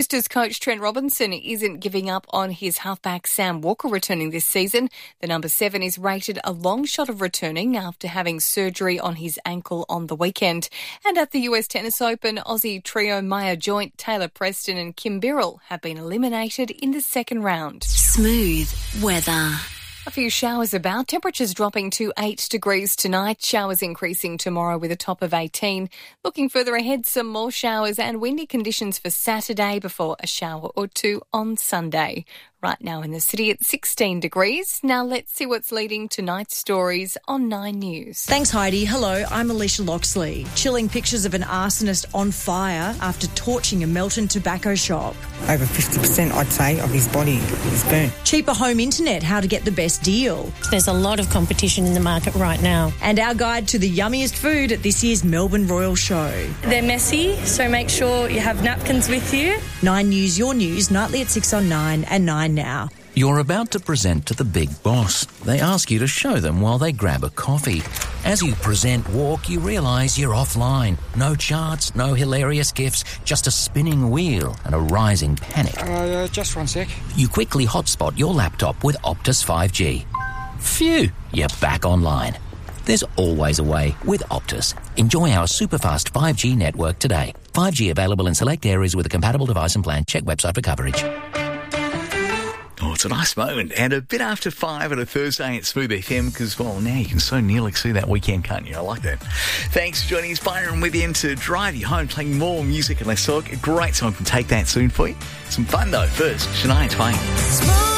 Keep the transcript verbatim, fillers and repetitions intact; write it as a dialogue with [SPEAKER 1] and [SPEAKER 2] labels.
[SPEAKER 1] Roosters coach Trent Robinson isn't giving up on his halfback Sam Walker returning this season. The number seven is rated a long shot of returning after having surgery on his ankle on the weekend. And at the U S Tennis Open, Aussie trio Maya Joint, Taylor Preston and Kim Birrell have been eliminated in the second round.
[SPEAKER 2] Smooth weather.
[SPEAKER 1] A few showers about, temperatures dropping to eight degrees tonight, showers increasing tomorrow with a top of eighteen. Looking further ahead, some more showers and windy conditions for Saturday before a shower or two on Sunday. Right now in the city at sixteen degrees. Now let's see what's leading tonight's stories on Nine News.
[SPEAKER 3] Thanks, Heidi. Hello, I'm Alicia Loxley. Chilling pictures of an arsonist on fire after torching a Melton tobacco shop.
[SPEAKER 4] Over fifty percent, I'd say, of his body is burnt.
[SPEAKER 3] Cheaper home internet, how to get the best deal.
[SPEAKER 5] There's a lot of competition in the market right now.
[SPEAKER 3] And our guide to the yummiest food at this year's Melbourne Royal Show.
[SPEAKER 6] They're messy, so make sure you have napkins with you.
[SPEAKER 3] Nine News, your news, nightly at six on Nine and Nine now.
[SPEAKER 7] You're about to present to the big boss. They ask you to show them while they grab a coffee. As you present walk, you realise you're offline. No charts, no hilarious gifs, just a spinning wheel and a rising panic.
[SPEAKER 8] Uh, just one sec.
[SPEAKER 7] You quickly hotspot your laptop with Optus five G. Phew, you're back online. There's always a way with Optus. Enjoy our super-fast five G network today. five G available in select areas with a compatible device and plan. Check website for coverage.
[SPEAKER 9] Oh, it's a nice moment. And a bit after five on a Thursday at Smooth F M because, well, now you can so nearly see that weekend, can't you? I like that. Thanks for joining us. Byron with you to drive you home, playing more music and less talk. A great song from Take That soon for you. Some fun, though. First, Shania Twain.